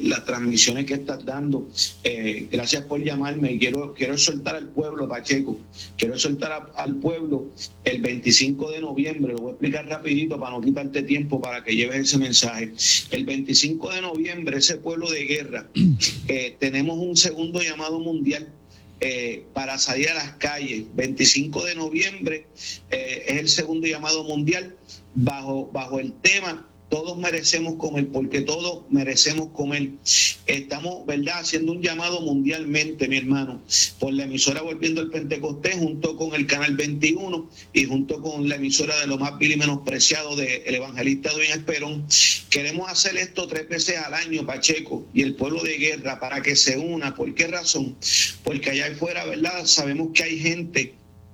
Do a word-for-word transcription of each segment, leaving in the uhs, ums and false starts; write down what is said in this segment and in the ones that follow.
las transmisiones que estás dando. Eh, gracias por llamarme. Quiero, quiero soltar al pueblo, Pacheco, quiero soltar a, al pueblo el veinticinco de noviembre, lo voy a explicar rapidito para no quitarte tiempo para que lleves ese mensaje. El veinticinco de noviembre, ese pueblo de guerra, eh, tenemos un segundo llamado mundial Eh, para salir a las calles. veinticinco de noviembre eh, es el segundo llamado mundial bajo, bajo el tema todos merecemos comer, porque todos merecemos comer. Estamos, ¿verdad?, haciendo un llamado mundialmente, mi hermano, por la emisora Volviendo al Pentecostés, junto con el Canal veintiuno y junto con la emisora de lo más vil y menospreciado del evangelista Edwin Esperón. Queremos hacer esto tres veces al año, Pacheco, y el pueblo de guerra, para que se una. ¿Por qué razón? Porque allá afuera, ¿verdad?, sabemos que hay gente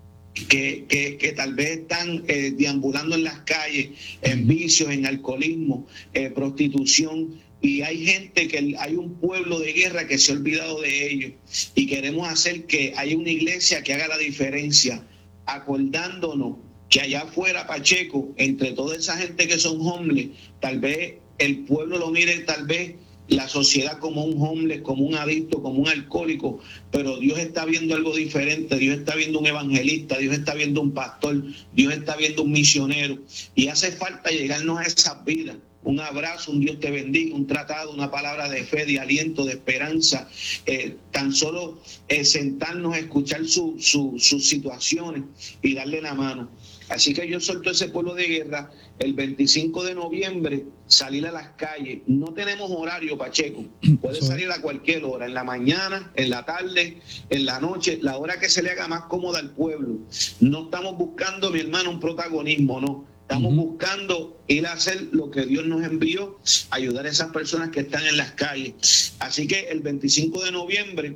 Que, que, que tal vez están eh, deambulando en las calles, en vicios, en alcoholismo, eh, prostitución, y hay gente que hay un pueblo de guerra que se ha olvidado de ellos, y queremos hacer que haya una iglesia que haga la diferencia, acordándonos que allá afuera, Pacheco, entre toda esa gente que son homeless, tal vez el pueblo lo mire, tal vez la sociedad como un homeless, como un adicto, como un alcohólico, pero Dios está viendo algo diferente. Dios está viendo un evangelista, Dios está viendo un pastor, Dios está viendo un misionero, y hace falta llegarnos a esas vidas. Un abrazo, un Dios te bendiga, un tratado, una palabra de fe, de aliento, de esperanza, eh, tan solo eh, sentarnos a escuchar su, su, sus situaciones y darle la mano. Así que yo suelto ese pueblo de guerra el veinticinco de noviembre, salir a las calles. No tenemos horario, Pacheco. Puede salir a cualquier hora, en la mañana, en la tarde, en la noche, la hora que se le haga más cómoda al pueblo. No estamos buscando, mi hermano, un protagonismo, no. Estamos uh-huh. buscando ir a hacer lo que Dios nos envió, ayudar a esas personas que están en las calles. Así que el veinticinco de noviembre,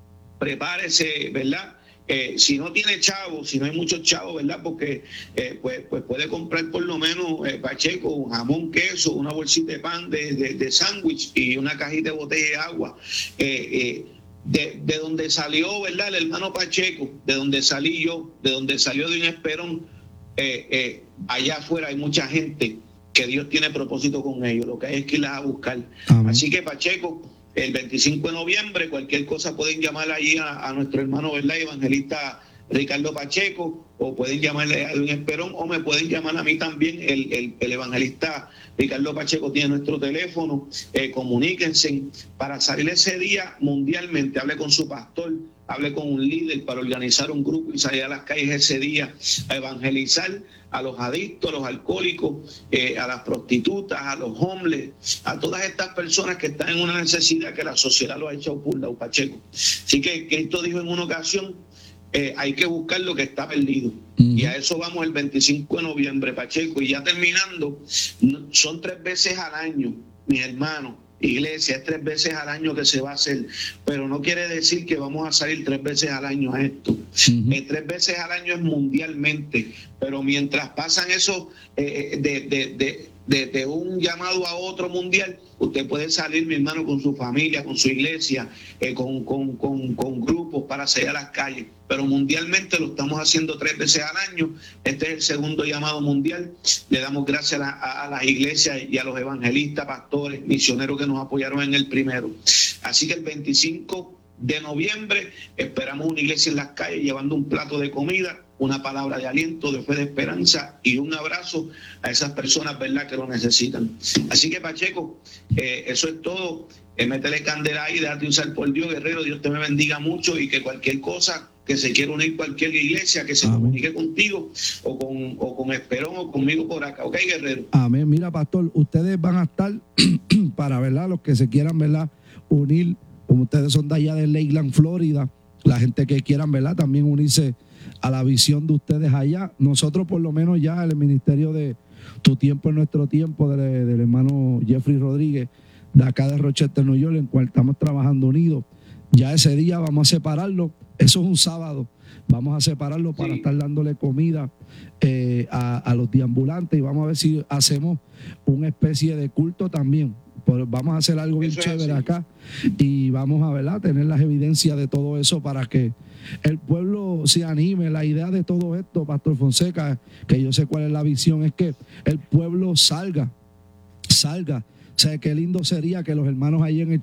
prepárese, ¿verdad? Eh, si no tiene chavos, si no hay muchos chavos, ¿verdad? Porque eh, pues, pues puede comprar por lo menos, eh, Pacheco, un jamón, queso, una bolsita de pan de, de, de sándwich y una cajita de botella de agua. Eh, eh, de, de donde salió, ¿verdad?, el hermano Pacheco, de donde salí yo, de donde salió de un Esperón, eh, eh, allá afuera hay mucha gente que Dios tiene propósito con ellos. Lo que hay es que irlas a buscar. Amén. Así que, Pacheco, el veinticinco de noviembre, cualquier cosa pueden llamar ahí a, a nuestro hermano, ¿verdad?, evangelista Ricardo Pacheco, o pueden llamarle a Edwin Esperón, o me pueden llamar a mí también. El, el, el evangelista Ricardo Pacheco tiene nuestro teléfono. Eh, comuníquense para salir ese día mundialmente. Hable con su pastor, hable con un líder para organizar un grupo y salir a las calles ese día a evangelizar a los adictos, a los alcohólicos, eh, a las prostitutas, a los homeless, a todas estas personas que están en una necesidad que la sociedad lo ha hecho por la Pacheco. Así que Cristo dijo en una ocasión, eh, hay que buscar lo que está perdido. Uh-huh. Y a eso vamos el veinticinco de noviembre, Pacheco. Y ya terminando, son tres veces al año, mis hermanos. Iglesia, es tres veces al año que se va a hacer, pero no quiere decir que vamos a salir tres veces al año a esto. Uh-huh. Eh, tres veces al año es mundialmente, pero mientras pasan eso eh, de, de, de, de, de un llamado a otro mundial, usted puede salir, mi hermano, con su familia, con su iglesia, eh, con, con, con, con grupos para salir a las calles. Pero mundialmente lo estamos haciendo tres veces al año. Este es el segundo llamado mundial. Le damos gracias a, la, a, a las iglesias y a los evangelistas, pastores, misioneros que nos apoyaron en el primero. Así que el veinticinco de noviembre esperamos una iglesia en las calles llevando un plato de comida, una palabra de aliento, de fe, de esperanza y un abrazo a esas personas, ¿verdad?, que lo necesitan. Así que, Pacheco, eh, eso es todo. Eh, métele candela ahí, déjate usar por Dios, guerrero. Dios te me bendiga mucho, y que cualquier cosa que se quiera unir, cualquier iglesia, que se Amén. Comunique contigo o con, o con Esperón o conmigo por acá. ¿Ok, guerrero? Amén. Mira, pastor, ustedes van a estar para, ¿verdad?, los que se quieran, ¿verdad?, unir, como ustedes son de allá de Lakeland, Florida, la gente que quieran, ¿verdad?, también unirse a la visión de ustedes allá. Nosotros, por lo menos, ya el ministerio de Tu Tiempo es Nuestro Tiempo, del, del hermano Jeffrey Rodríguez, de acá de Rochester, New York, en cual estamos trabajando unidos. Ya ese día vamos a separarlo. Eso es un sábado. Vamos a separarlo para sí. estar dándole comida eh, a, a los deambulantes, y vamos a ver si hacemos una especie de culto también. Pero vamos a hacer algo bien chévere acá, y vamos a, ¿verdad?, tener las evidencias de todo eso para que el pueblo se anime. La idea de todo esto, Pastor Fonseca, que yo sé cuál es la visión, es que el pueblo salga, salga. O sea, qué lindo sería que los hermanos ahí en el